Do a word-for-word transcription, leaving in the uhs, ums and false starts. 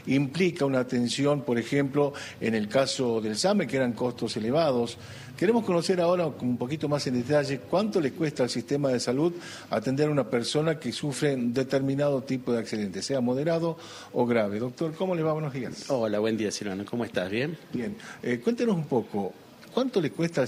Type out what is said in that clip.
implica una atención, por ejemplo, en el caso del SAME, que eran costos elevados. Queremos conocer ahora un poquito más en detalle cuánto le cuesta al sistema de salud atender a una persona que sufre un determinado tipo de accidente, sea moderado o grave. Doctor, ¿cómo le va? Buenos días. Hola, buen día, Silvano. ¿Cómo estás? ¿Bien? Bien. Eh, cuéntenos un poco, ¿cuánto le cuesta